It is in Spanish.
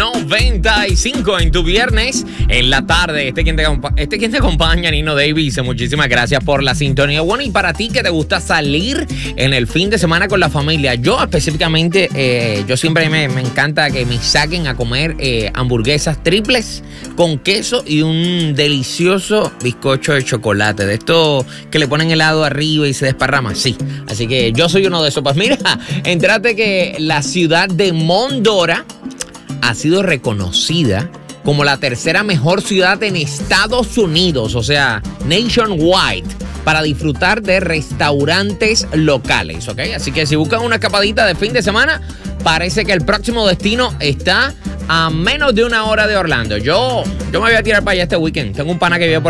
95 en tu viernes en la tarde. Este quien te acompaña, Nino Davis. Muchísimas gracias por la sintonía. Bueno, y para ti que te gusta salir en el fin de semana con la familia, yo específicamente, yo siempre me encanta que me saquen a comer hamburguesas triples con queso y un delicioso bizcocho de chocolate. De esto que le ponen helado arriba y se desparrama. Sí, así que yo soy uno de esos. Pues mira, entrate que la ciudad de Mondora ha sido reconocida como la tercera mejor ciudad en Estados Unidos, o sea, nationwide, para disfrutar de restaurantes locales, ¿ok? Así que si buscan una escapadita de fin de semana, parece que el próximo destino está a menos de una hora de Orlando. Yo me voy a tirar para allá este weekend. Tengo un pana que vive por